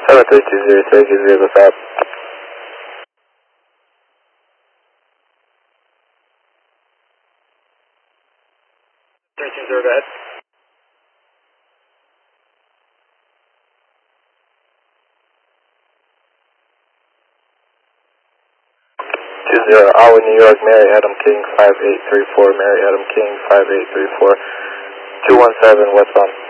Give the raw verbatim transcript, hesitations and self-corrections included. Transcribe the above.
seven three two zero three, give you the fab. three two zero, go ahead. two zero, Alwyn, New York, Mary Adam King, five eight three four, Mary Adam King, five eight three four, two one seven westbound.